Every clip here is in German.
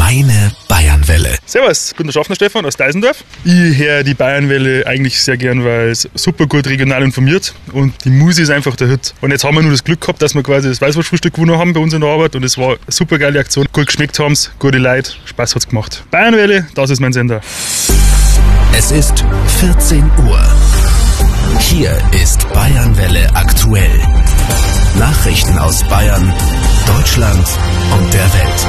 Deine Bayernwelle. Servus, guten Schaffner Stefan aus Deisendorf. Ich höre die Bayernwelle eigentlich sehr gern, weil es super gut regional informiert und die Musik ist einfach der Hit. Und jetzt haben wir nur das Glück gehabt, dass wir quasi das Weißwurstfrühstück gewonnen haben bei uns in der Arbeit und es war eine super geile Aktion. Gut geschmeckt haben es, gute Leute, Spaß hat's gemacht. Bayernwelle, das ist mein Sender. Es ist 14 Uhr. Hier ist Bayernwelle aktuell. Nachrichten aus Bayern, Deutschland und der Welt.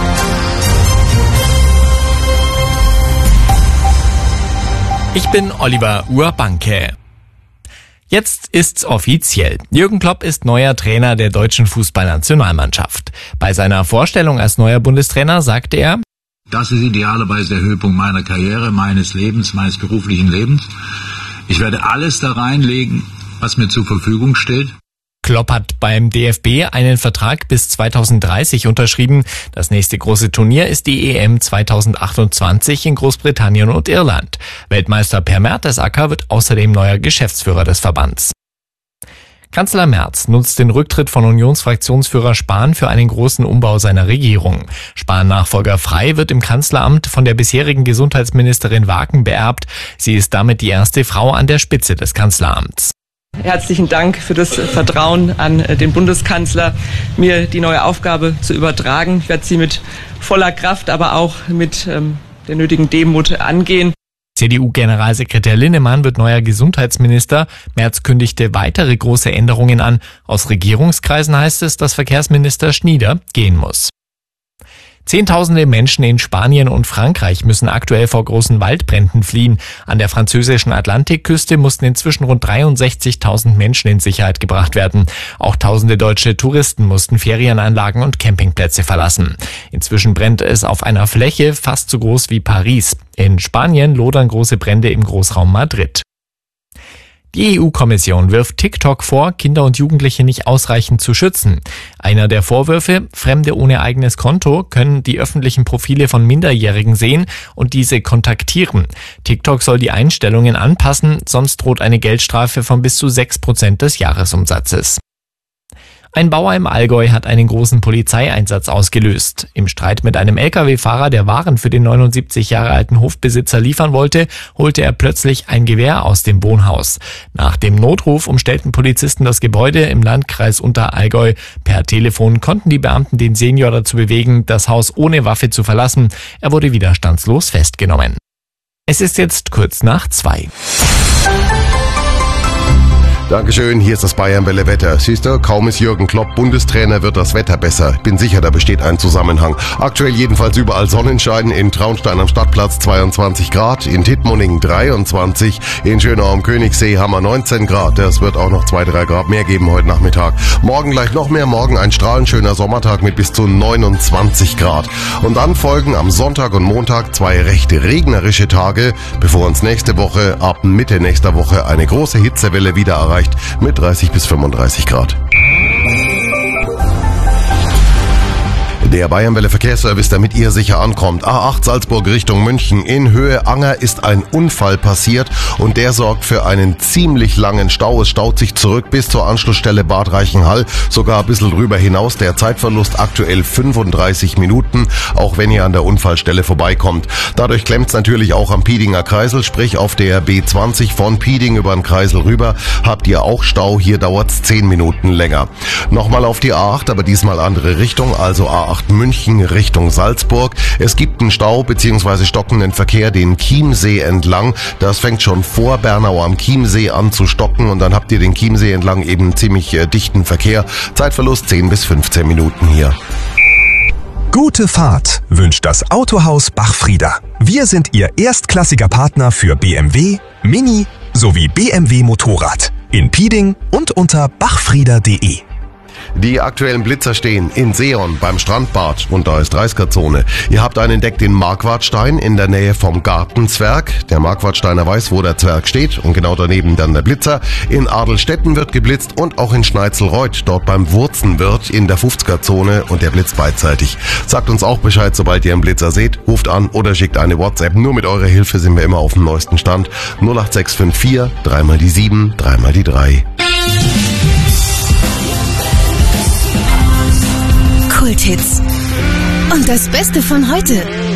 Ich bin Oliver Urbanke. Jetzt ist's offiziell. Jürgen Klopp ist neuer Trainer der deutschen Fußballnationalmannschaft. Bei seiner Vorstellung als neuer Bundestrainer sagte er: Das ist idealerweise der Höhepunkt meiner Karriere, meines Lebens, meines beruflichen Lebens. Ich werde alles da reinlegen, was mir zur Verfügung steht. Klopp hat beim DFB einen Vertrag bis 2030 unterschrieben. Das nächste große Turnier ist die EM 2028 in Großbritannien und Irland. Weltmeister Per Mertesacker wird außerdem neuer Geschäftsführer des Verbands. Kanzler Merz nutzt den Rücktritt von Unionsfraktionsführer Spahn für einen großen Umbau seiner Regierung. Spahn-Nachfolger Frey wird im Kanzleramt von der bisherigen Gesundheitsministerin Waken beerbt. Sie ist damit die erste Frau an der Spitze des Kanzleramts. Herzlichen Dank für das Vertrauen an den Bundeskanzler, mir die neue Aufgabe zu übertragen. Ich werde sie mit voller Kraft, aber auch mit der nötigen Demut angehen. CDU-Generalsekretär Linnemann wird neuer Gesundheitsminister. Merz kündigte weitere große Änderungen an. Aus Regierungskreisen heißt es, dass Verkehrsminister Schnieder gehen muss. Zehntausende Menschen in Spanien und Frankreich müssen aktuell vor großen Waldbränden fliehen. An der französischen Atlantikküste mussten inzwischen rund 63.000 Menschen in Sicherheit gebracht werden. Auch tausende deutsche Touristen mussten Ferienanlagen und Campingplätze verlassen. Inzwischen brennt es auf einer Fläche fast so groß wie Paris. In Spanien lodern große Brände im Großraum Madrid. Die EU-Kommission wirft TikTok vor, Kinder und Jugendliche nicht ausreichend zu schützen. Einer der Vorwürfe: Fremde ohne eigenes Konto können die öffentlichen Profile von Minderjährigen sehen und diese kontaktieren. TikTok soll die Einstellungen anpassen, sonst droht eine Geldstrafe von bis zu 6% des Jahresumsatzes. Ein Bauer im Allgäu hat einen großen Polizeieinsatz ausgelöst. Im Streit mit einem Lkw-Fahrer, der Waren für den 79 Jahre alten Hofbesitzer liefern wollte, holte er plötzlich ein Gewehr aus dem Wohnhaus. Nach dem Notruf umstellten Polizisten das Gebäude im Landkreis Unterallgäu. Per Telefon konnten die Beamten den Senior dazu bewegen, das Haus ohne Waffe zu verlassen. Er wurde widerstandslos festgenommen. Es ist jetzt kurz nach 2. Dankeschön, hier ist das Bayernwelle Wetter. Siehst du, kaum ist Jürgen Klopp Bundestrainer, wird das Wetter besser. Ich bin sicher, da besteht ein Zusammenhang. Aktuell jedenfalls überall Sonnenschein. In Traunstein am Stadtplatz 22 Grad, in Tittmoning 23, in Schönau am Königssee haben wir 19 Grad. Das wird auch noch 2-3 Grad mehr geben heute Nachmittag. Morgen gleich noch mehr, morgen ein strahlenschöner Sommertag mit bis zu 29 Grad. Und dann folgen am Sonntag und Montag 2 recht regnerische Tage, bevor uns nächste Woche, ab Mitte nächster Woche, eine große Hitzewelle wieder erreicht mit 30 bis 35 Grad. Der Bayernwelle Verkehrsservice, damit ihr sicher ankommt. A8 Salzburg Richtung München. In Höhe Anger ist ein Unfall passiert und der sorgt für einen ziemlich langen Stau. Es staut sich zurück bis zur Anschlussstelle Bad Reichenhall, sogar ein bisschen drüber hinaus. Der Zeitverlust aktuell 35 Minuten, auch wenn ihr an der Unfallstelle vorbeikommt. Dadurch klemmt es natürlich auch am Piedinger Kreisel, sprich auf der B20 von Pieding über den Kreisel rüber. Habt ihr auch Stau, hier dauert es 10 Minuten länger. Nochmal auf die A8, aber diesmal andere Richtung, also A8 München Richtung Salzburg. Es gibt einen Stau bzw. stockenden Verkehr den Chiemsee entlang. Das fängt schon vor Bernau am Chiemsee an zu stocken und dann habt ihr den Chiemsee entlang eben ziemlich dichten Verkehr. Zeitverlust 10 bis 15 Minuten hier. Gute Fahrt wünscht das Autohaus Bachfrieder. Wir sind Ihr erstklassiger Partner für BMW, Mini sowie BMW Motorrad. In Pieding und unter bachfrieder.de. Die aktuellen Blitzer stehen in Seon beim Strandbad und da ist 30er-Zone. Ihr habt einen entdeckt in Marquardstein in der Nähe vom Gartenzwerg. Der Marquardsteiner weiß, wo der Zwerg steht und genau daneben dann der Blitzer. In Adelstetten wird geblitzt und auch in Schneitzelreuth, dort beim Wurzenwirt in der 50er-Zone und der blitzt beidseitig. Sagt uns auch Bescheid, sobald ihr einen Blitzer seht, ruft an oder schickt eine WhatsApp. Nur mit eurer Hilfe sind wir immer auf dem neuesten Stand. 08654 3 die 7 3 die 3. Kulthits Und das Beste von heute.